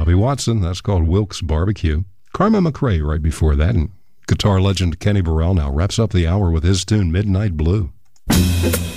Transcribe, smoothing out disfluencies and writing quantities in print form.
Bobby Watson. That's called Wilkes Barbecue. Carmen McRae right before that. And guitar legend Kenny Burrell now wraps up the hour with his tune Midnight Blue.